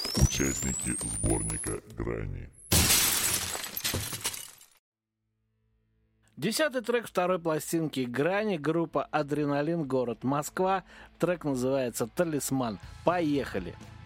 Участники сборника «Грани». 10-й трек второй пластинки «Грани», группа «Адреналин», город Москва. Трек называется «Талисман». Поехали!